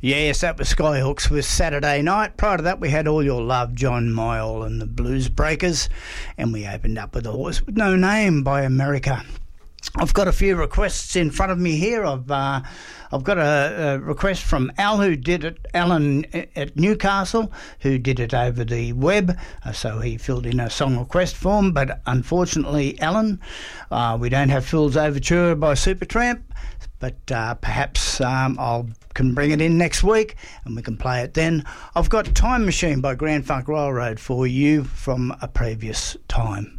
Yes, that was Skyhooks with Saturday Night. Prior to that, we had All Your Love, John Mayall and the Blues Breakers, and we opened up with A Horse With No Name by America. I've got a few requests in front of me here. I've got a request from Al, who did it, Alan at Newcastle, who did it over the web. So he filled in a song request form, but unfortunately, Alan, we don't have Phil's Overture by Supertramp, but perhaps I can bring it in next week and we can play it then. I've got Time Machine by Grand Funk Railroad for you from a previous time.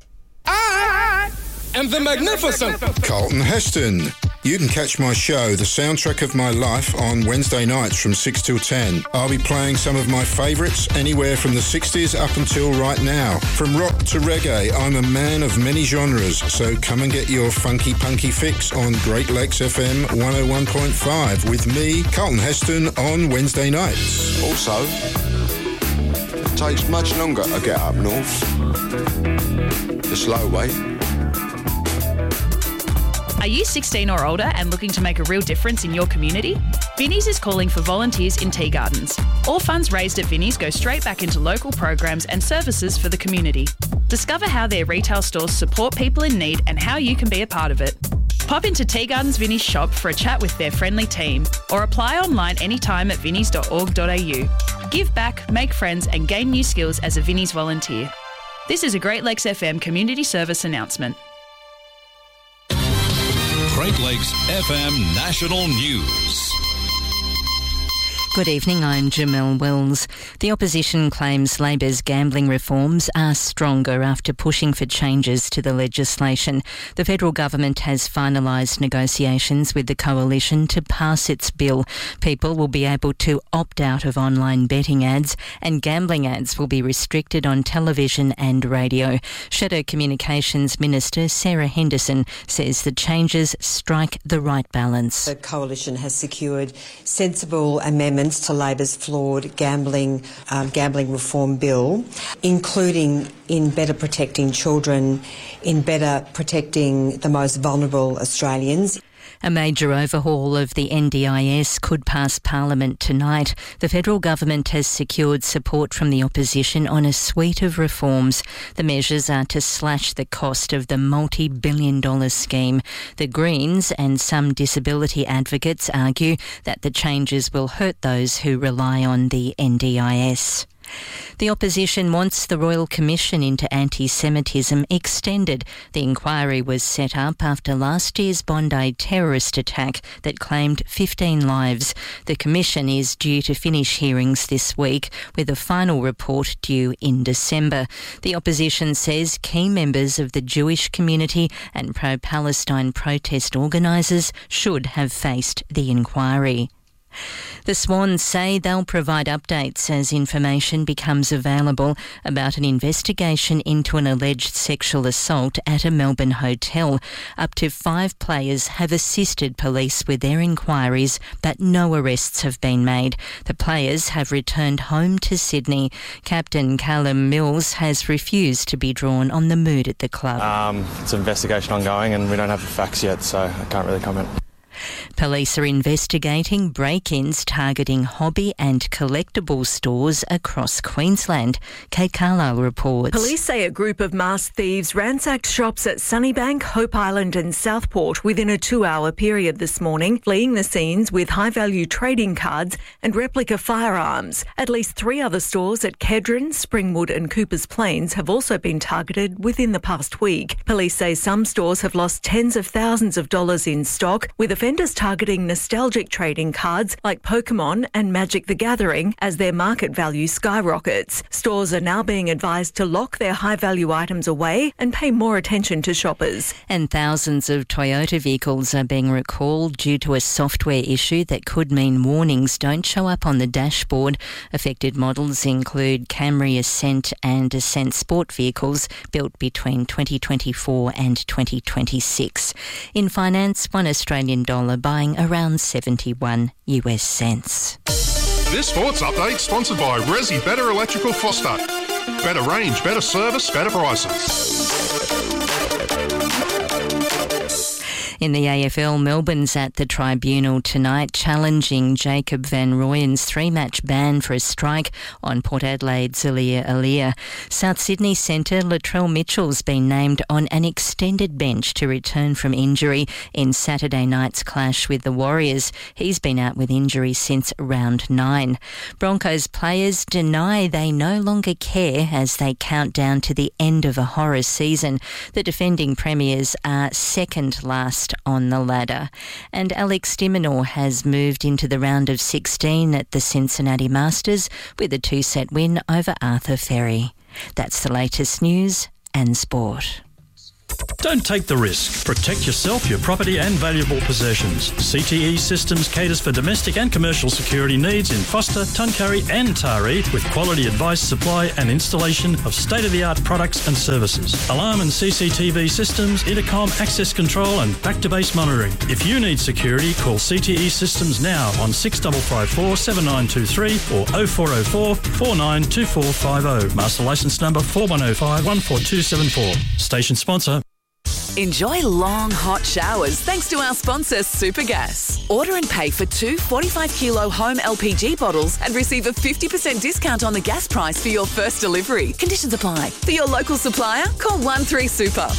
And the magnificent Carlton Heston. You can catch my show, The Soundtrack of My Life, on Wednesday nights from 6 till 10. I'll be playing some of my favourites, anywhere from the 60s up until right now. From rock to reggae, I'm a man of many genres, so come and get your funky punky fix on Great Lakes FM 101.5 with me, Carlton Heston, on Wednesday nights. Also, it takes much longer to get up north. The slow way. Are you 16 or older and looking to make a real difference in your community? Vinnie's is calling for volunteers in tea gardens. All funds raised at Vinnie's go straight back into local programs and services for the community. Discover how their retail stores support people in need and how you can be a part of it. Pop into Tea Gardens Vinnie's shop for a chat with their friendly team, or apply online anytime at vinnies.org.au. Give back, make friends and gain new skills as a Vinnie's volunteer. This is a Great Lakes FM community service announcement. Great Lakes FM National News. Good evening, I'm Jamelle Wells. The opposition claims Labor's gambling reforms are stronger after pushing for changes to the legislation. The federal government has finalised negotiations with the coalition to pass its bill. People will be able to opt out of online betting ads, and gambling ads will be restricted on television and radio. Shadow Communications Minister Sarah Henderson says the changes strike the right balance. The coalition has secured sensible amendments to Labor's flawed gambling reform bill, including in better protecting children, in better protecting the most vulnerable Australians. A major overhaul of the NDIS could pass Parliament tonight. The federal government has secured support from the opposition on a suite of reforms. The measures are to slash the cost of the multi-billion-dollar scheme. The Greens and some disability advocates argue that the changes will hurt those who rely on the NDIS. The opposition wants the Royal Commission into anti-Semitism extended. The inquiry was set up after last year's Bondi terrorist attack that claimed 15 lives. The Commission is due to finish hearings this week, with a final report due in December. The opposition says key members of the Jewish community and pro-Palestine protest organisers should have faced the inquiry. The Swans say they'll provide updates as information becomes available about an investigation into an alleged sexual assault at a Melbourne hotel. Up to 5 players have assisted police with their inquiries, but no arrests have been made. The players have returned home to Sydney. Captain Callum Mills has refused to be drawn on the mood at the club. It's an investigation ongoing and we don't have the facts yet, so I can't really comment. Police are investigating break-ins targeting hobby and collectible stores across Queensland. Kate Carlisle reports. Police say a group of masked thieves ransacked shops at Sunnybank, Hope Island and Southport within a 2-hour period this morning, fleeing the scenes with high-value trading cards and replica firearms. At least 3 other stores at Kedron, Springwood and Coopers Plains have also been targeted within the past week. Police say some stores have lost tens of thousands of dollars in stock, with offenders targeting nostalgic trading cards like Pokemon and Magic the Gathering as their market value skyrockets. Stores are now being advised to lock their high-value items away and pay more attention to shoppers. And thousands of Toyota vehicles are being recalled due to a software issue that could mean warnings don't show up on the dashboard. Affected models include Camry Ascent and Ascent Sport vehicles built between 2024 and 2026. In finance, $1 Australian buying around 71 US cents. This sports update sponsored by Resi Better Electrical Foster. Better range, better service, better prices. In the AFL, Melbourne's at the tribunal tonight challenging Jacob Van Rooyen's 3-match ban for a strike on Port Adelaide's Aliir. South Sydney centre Latrell Mitchell's been named on an extended bench to return from injury in Saturday night's clash with the Warriors. He's been out with injury since round 9. Broncos players deny they no longer care as they count down to the end of a horror season. The defending premiers are second last on the ladder. And Alex de Minaur has moved into the round of 16 at the Cincinnati Masters with a 2-set win over Arthur Ferry. That's the latest news and sport. Don't take the risk. Protect yourself, your property and valuable possessions. CTE Systems caters for domestic and commercial security needs in Foster, Tuncurry and Taree with quality advice, supply and installation of state-of-the-art products and services. Alarm and CCTV systems, intercom, access control and back-to-base monitoring. If you need security, call CTE Systems now on 6554 7923 or 0404 492450. Master licence number 4105 14274. Station sponsor. Enjoy long, hot showers thanks to our sponsor, Supergas. Order and pay for 2 45-kilo home LPG bottles and receive a 50% discount on the gas price for your first delivery. Conditions apply. For your local supplier, call 13-SUPER.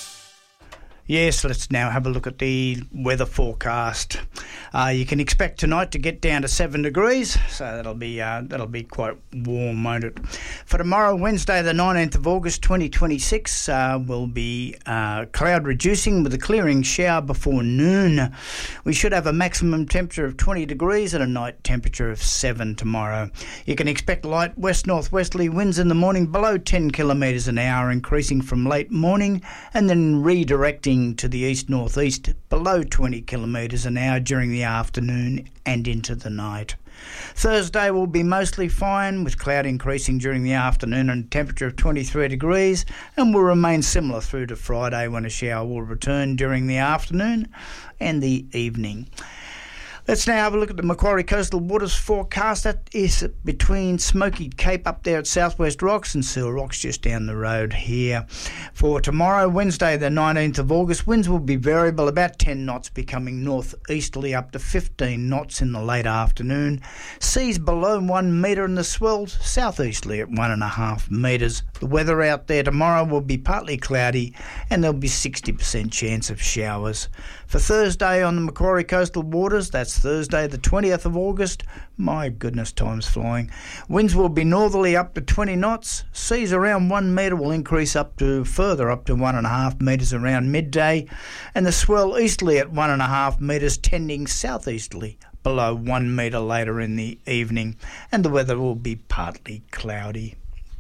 Yes, let's now have a look at the weather forecast. You can expect tonight to get down to 7 degrees, so that'll be quite warm, won't it? For tomorrow, Wednesday, the 19th of August, 2026, will be cloud reducing with a clearing shower before noon. We should have a maximum temperature of 20 degrees and a night temperature of 7 tomorrow. You can expect light west-northwesterly winds in the morning below 10 kilometres an hour, increasing from late morning and then redirecting to the east-northeast below 20 kilometres an hour during the afternoon and into the night. Thursday will be mostly fine with cloud increasing during the afternoon and a temperature of 23 degrees and will remain similar through to Friday when a shower will return during the afternoon and the evening. Let's now have a look at the Macquarie Coastal Waters forecast. That is between Smoky Cape up there at Southwest Rocks and Seal Rocks just down the road here. For tomorrow, Wednesday the 19th of August, winds will be variable, about 10 knots, becoming northeasterly up to 15 knots in the late afternoon. Seas below 1 metre and the swells southeasterly at 1.5 metres. The weather out there tomorrow will be partly cloudy and there'll be 60% chance of showers. For Thursday on the Macquarie Coastal Waters, that's Thursday the 20th of August. My goodness, time's flying. Winds will be northerly up to 20 knots. Seas around 1 metre will increase further up to 1.5 metres around midday. And the swell easterly at 1.5 metres, tending southeasterly below 1 metre later in the evening. And the weather will be partly cloudy.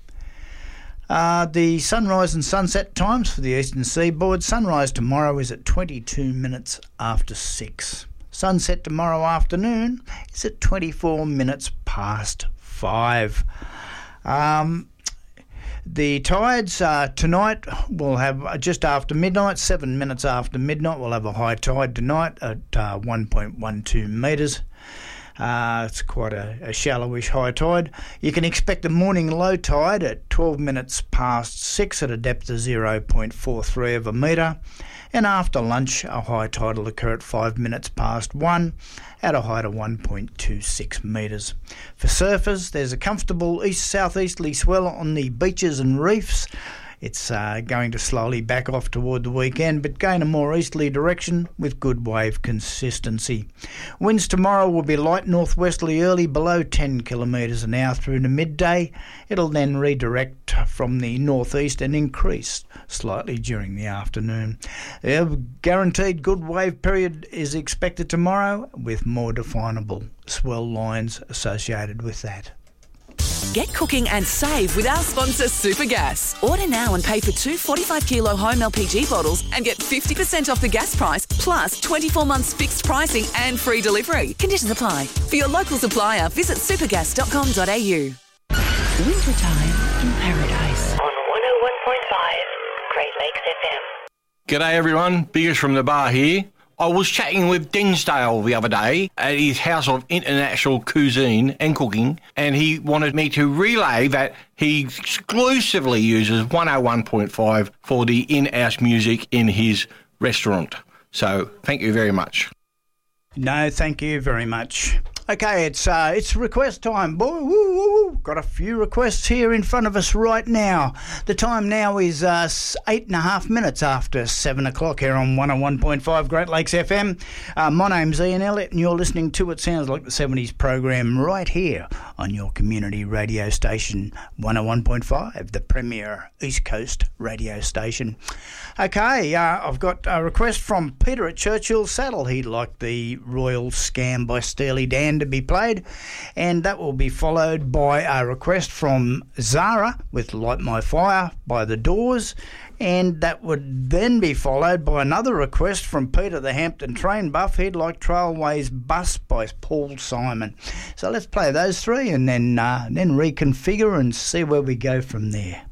The sunrise and sunset times for the eastern seaboard. Sunrise tomorrow is at 22 minutes after 6. Sunset tomorrow afternoon is at 24 minutes past 5. The tides tonight will have just after midnight, 7 minutes after midnight, we'll have a high tide tonight at 1.12 metres. It's quite a shallowish high tide. You can expect a morning low tide at 12 minutes past 6 at a depth of 0.43 of a metre. And after lunch, a high tide will occur at 5 minutes past 1 at a height of 1.26 metres. For surfers, there's a comfortable east-southeasterly swell on the beaches and reefs. It's going to slowly back off toward the weekend, but gain a more easterly direction with good wave consistency. Winds tomorrow will be light northwesterly early below 10 kilometres an hour through to midday. It'll then redirect from the northeast and increase slightly during the afternoon. A guaranteed good wave period is expected tomorrow with more definable swell lines associated with that. Get cooking and save with our sponsor, Supergas. Order now and pay for 2 45-kilo home LPG bottles and get 50% off the gas price, plus 24 months fixed pricing and free delivery. Conditions apply. For your local supplier, visit supergas.com.au. Wintertime in Paradise on 101.5 Great Lakes FM. G'day everyone, Biggers from the bar here. I was chatting with Dinsdale the other day at his House of International Cuisine and Cooking, and he wanted me to relay that he exclusively uses 101.5 for the in-house music in his restaurant. So thank you very much. No, thank you very much. Okay, it's request time. Boy, woo, woo, woo. Got a few requests here in front of us right now. The time now is 8.5 minutes after 7 o'clock here on 101.5 Great Lakes FM. My name's Ian Elliott and you're listening to It Sounds Like the 70s program right here on your community radio station 101.5, the premier East Coast radio station. Okay, I've got a request from Peter at Churchill Saddle. He'd like the Royal Scam by Steely Dan to be played, and that will be followed by a request from Zara with Light My Fire by The Doors, and that would then be followed by another request from Peter the Hampton Train Buff. He'd like Trailways Bus by Paul Simon. So let's play those three and then reconfigure and see where we go from there.